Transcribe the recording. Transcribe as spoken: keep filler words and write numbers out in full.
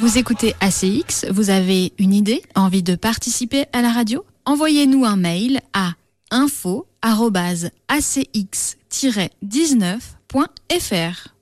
Vous écoutez A C X, vous avez une idée, envie de participer à la radio ? Envoyez-nous un mail à info arobase a c x tiret dix-neuf point f r.